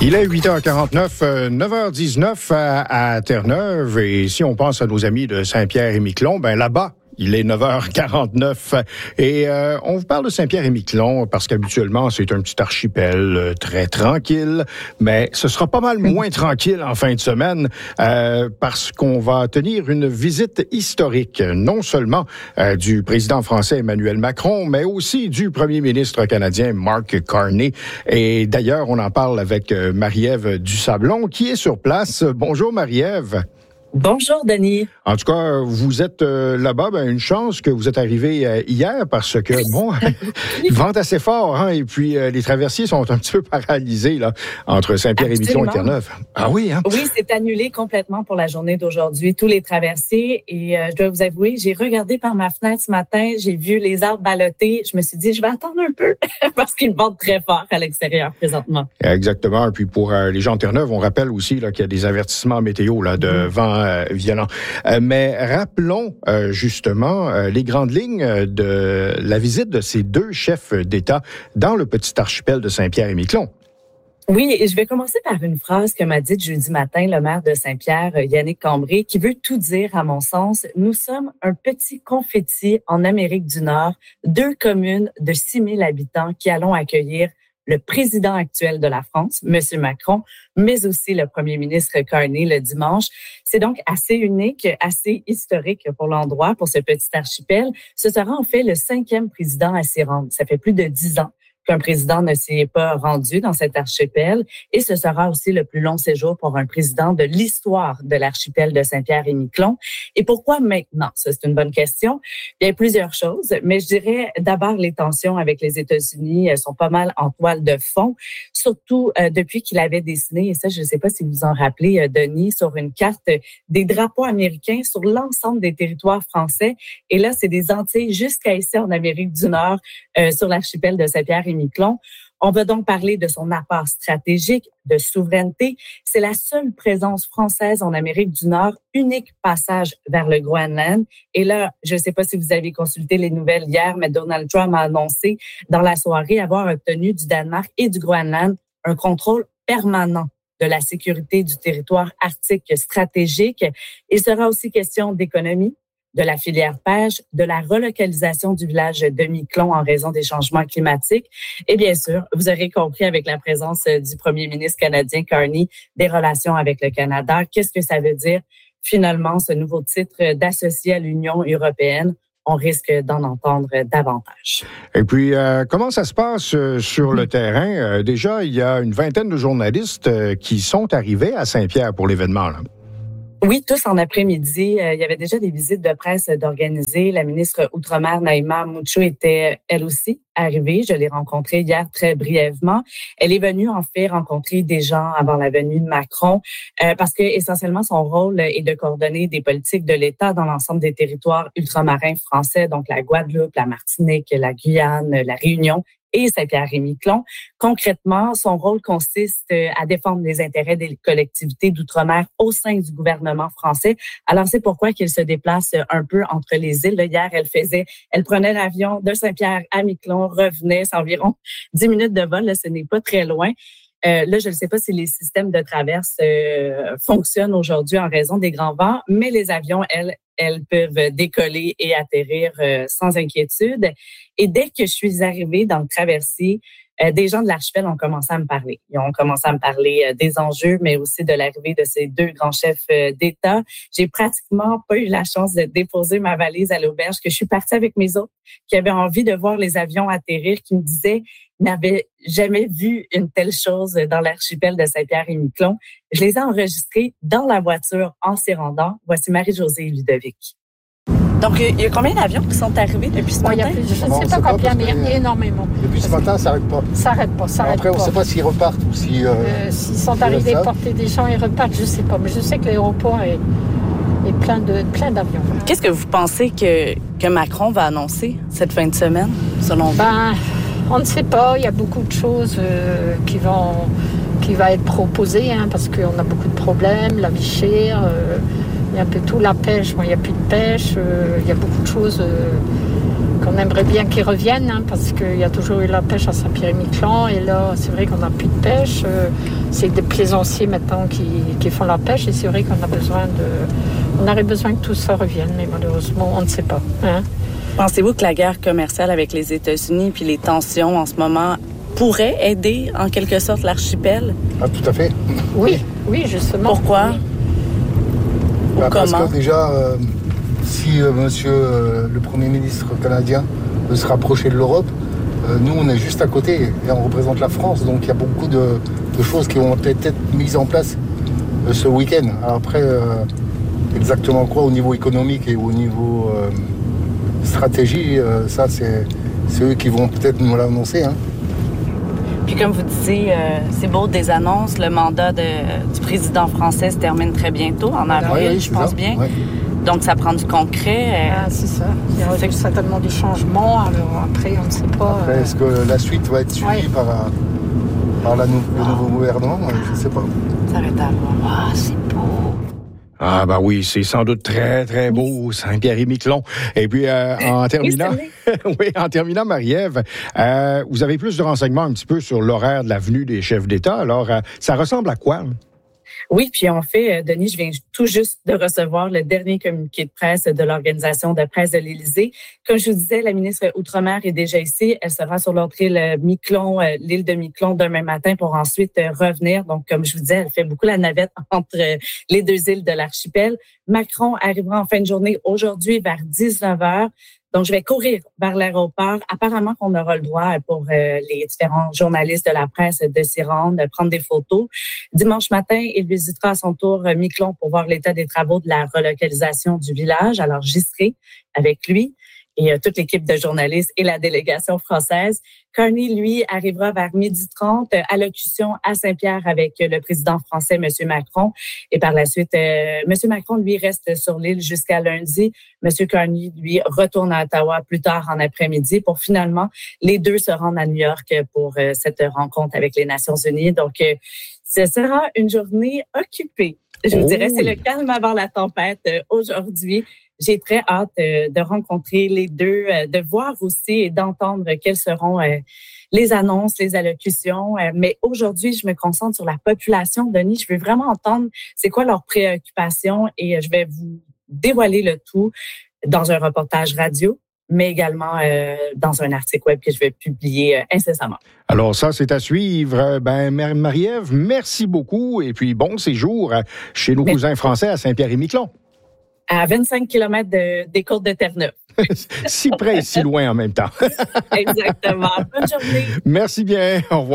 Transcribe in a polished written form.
Il est 8h49, 9h19 à Terre-Neuve. Et si on pense à nos amis de Saint-Pierre-et-Miquelon, ben là-bas, il est 9h49 et on vous parle de Saint-Pierre-et-Miquelon parce qu'habituellement, c'est un petit archipel très tranquille, mais ce sera pas mal moins tranquille en fin de semaine parce qu'on va tenir une visite historique, non seulement du président français Emmanuel Macron, mais aussi du premier ministre canadien Mark Carney. Et d'ailleurs, on en parle avec Marie-Ève Dusablon qui est sur place. Bonjour Marie-Ève. Bonjour, Denis. En tout cas, vous êtes là-bas, une chance que vous êtes arrivé hier parce que, il vente assez fort, hein, et puis les traversiers sont un petit peu paralysés, là, entre Saint-Pierre-et-Miquelon et Terre-Neuve. Ah oui, hein? Oui, c'est annulé complètement pour la journée d'aujourd'hui, tous les traversiers, et je dois vous avouer, j'ai regardé par ma fenêtre ce matin, j'ai vu les arbres balloter, je me suis dit, je vais attendre un peu, parce qu'ils ventent très fort à l'extérieur présentement. Exactement, et puis pour les gens de Terre-Neuve, on rappelle aussi là, qu'il y a des avertissements météo là, de vent violent. Mais rappelons justement les grandes lignes de la visite de ces deux chefs d'État dans le petit archipel de Saint-Pierre-et-Miquelon. Oui, et je vais commencer par une phrase que m'a dite jeudi matin le maire de Saint-Pierre, Yannick Cambré, qui veut tout dire à mon sens. Nous sommes un petit confetti en Amérique du Nord, 2 communes de 6 000 habitants qui allons accueillir le président actuel de la France, M. Macron, mais aussi le premier ministre Carney le dimanche. C'est donc assez unique, assez historique pour l'endroit, pour ce petit archipel. Ce sera en fait le 5e président à s'y rendre. Ça fait plus de 10 ans qu'un président ne s'y est pas rendu dans cet archipel. Et ce sera aussi le plus long séjour pour un président de l'histoire de l'archipel de Saint-Pierre-et-Miquelon. Et pourquoi maintenant? Ça, c'est une bonne question. Il y a plusieurs choses, mais je dirais d'abord les tensions avec les États-Unis sont pas mal en toile de fond, surtout depuis qu'il avait dessiné, et ça, je ne sais pas si vous vous en rappelez, Denis, sur une carte des drapeaux américains sur l'ensemble des territoires français. Et là, c'est des Antilles jusqu'à ici en Amérique du Nord, sur l'archipel de Saint-Pierre-et-Miquelon. On va donc parler de son apport stratégique, de souveraineté. C'est la seule présence française en Amérique du Nord, unique passage vers le Groenland. Et là, je ne sais pas si vous avez consulté les nouvelles hier, mais Donald Trump a annoncé dans la soirée avoir obtenu du Danemark et du Groenland un contrôle permanent de la sécurité du territoire arctique stratégique. Il sera aussi question d'économie, de la filière pêche, de la relocalisation du village de Miquelon en raison des changements climatiques. Et bien sûr, vous aurez compris avec la présence du premier ministre canadien Carney, des relations avec le Canada. Qu'est-ce que ça veut dire finalement ce nouveau titre d'associé à l'Union européenne? On risque d'en entendre davantage. Et puis, comment ça se passe sur le terrain? Déjà, il y a une vingtaine de journalistes qui sont arrivés à Saint-Pierre pour l'événement, là. Oui, tous en après-midi. Il y avait déjà des visites de presse d'organiser. La ministre Outre-mer, Naïma Moucho, était elle aussi arrivée. Je l'ai rencontrée hier très brièvement. Elle est venue en fait rencontrer des gens avant la venue de Macron parce que essentiellement son rôle est de coordonner des politiques de l'État dans l'ensemble des territoires ultramarins français, donc la Guadeloupe, la Martinique, la Guyane, la Réunion et Saint-Pierre-et-Miquelon. Concrètement, son rôle consiste à défendre les intérêts des collectivités d'outre-mer au sein du gouvernement français. Alors, c'est pourquoi qu'il se déplace un peu entre les îles. Hier, elle prenait l'avion de Saint-Pierre à Miquelon, revenait, c'est environ 10 minutes de vol, là, ce n'est pas très loin. Là, je ne sais pas si les systèmes de traverse fonctionnent aujourd'hui en raison des grands vents, mais les avions, elles peuvent décoller et atterrir sans inquiétude. Et dès que je suis arrivée dans le traversier, des gens de l'archipel ont commencé à me parler. Ils ont commencé à me parler des enjeux, mais aussi de l'arrivée de ces 2 grands chefs d'État. J'ai pratiquement pas eu la chance de déposer ma valise à l'auberge, que je suis partie avec mes autres qui avaient envie de voir les avions atterrir, qui me disaient n'avaient jamais vu une telle chose dans l'archipel de Saint-Pierre-et-Miquelon. Je les ai enregistrés dans la voiture en s'y rendant. Voici Marie-Josée et Ludovic. Donc, il y a combien d'avions qui sont arrivés depuis ce matin? Je ne sais pas combien, mais il y a énormément. Depuis ce matin, ça n'arrête pas. Ça n'arrête pas. Après, on ne sait pas s'ils repartent ou si... S'ils sont arrivés porter des gens et repartent, je ne sais pas. Mais je sais que l'aéroport est plein d'avions. Qu'est-ce que vous pensez que Macron va annoncer cette fin de semaine, selon vous? On ne sait pas. Il y a beaucoup de choses qui vont être proposées, hein, parce qu'on a beaucoup de problèmes, la vie chère... il y a un peu tout, la pêche, il n'y a plus de pêche, il y a beaucoup de choses qu'on aimerait bien qu'ils reviennent, hein, parce qu'il y a toujours eu la pêche à Saint-Pierre-et-Miquelon, et là, c'est vrai qu'on n'a plus de pêche. c'est des plaisanciers maintenant qui font la pêche. Et c'est vrai qu'on aurait besoin que tout ça revienne, mais malheureusement, on ne sait pas. Hein? Pensez-vous que la guerre commerciale avec les États-Unis puis les tensions en ce moment pourraient aider en quelque sorte l'archipel? Ah, tout à fait. Oui, justement. Pourquoi? Oui. Ou Parce comment? que déjà, si monsieur le Premier ministre canadien veut se rapprocher de l'Europe, nous, on est juste à côté et on représente la France. Donc, il y a beaucoup de choses qui vont peut-être être mises en place ce week-end. Alors après, exactement quoi au niveau économique et au niveau stratégie, ça, c'est eux qui vont peut-être nous l'annoncer. Hein. Puis comme vous disiez, c'est beau des annonces. Le mandat du président français se termine très bientôt, en avril, je pense bien. Oui. Donc, ça prend du concret. C'est ça. Il y aura certainement des changements. Alors après, on ne sait pas. Après, est-ce que la suite va être suivie par le nouveau gouvernement? Je ne sais pas. Ça va être à voir. Ah, c'est beau. Ah, ben oui, c'est sans doute très, très beau, Saint-Pierre-et-Miquelon. Et puis, en terminant, en terminant, Marie-Ève, vous avez plus de renseignements un petit peu sur l'horaire de la venue des chefs d'État. Alors, ça ressemble à quoi? Oui, puis en fait, Denis, je viens tout juste de recevoir le dernier communiqué de presse de l'Organisation de presse de l'Élysée. Comme je vous disais, la ministre Outre-mer est déjà ici. Elle sera sur l'autre île Miquelon, l'île de Miquelon demain matin pour ensuite revenir. Donc, comme je vous disais, elle fait beaucoup la navette entre les deux îles de l'archipel. Macron arrivera en fin de journée aujourd'hui vers 19h. Donc, je vais courir vers l'aéroport. Apparemment qu'on aura le droit pour les différents journalistes de la presse de s'y rendre, de prendre des photos. Dimanche matin, il visitera à son tour Miquelon pour voir l'état des travaux de la relocalisation du village. Alors, j'y serai avec lui et toute l'équipe de journalistes et la délégation française. Carney, lui, arrivera vers 12h30, allocution à Saint-Pierre avec le président français, M. Macron. Et par la suite, M. Macron, lui, reste sur l'île jusqu'à lundi. M. Carney, lui, retourne à Ottawa plus tard en après-midi pour finalement, les deux se rendre à New York pour cette rencontre avec les Nations Unies. Donc, ce sera une journée occupée. Je vous dirais, c'est le calme avant la tempête aujourd'hui. J'ai très hâte de rencontrer les deux, de voir aussi et d'entendre quelles seront les annonces, les allocutions. Mais aujourd'hui, je me concentre sur la population. Denis, je veux vraiment entendre c'est quoi leurs préoccupations et je vais vous dévoiler le tout dans un reportage radio, mais également dans un article web que je vais publier incessamment. Alors ça, c'est à suivre. Marie-Ève, merci beaucoup et puis bon séjour chez nos cousins français à Saint-Pierre-et-Miquelon. À 25 km des côtes de Terre-Neuve. Si près et si loin en même temps. Exactement. Bonne journée. Merci bien. Au revoir.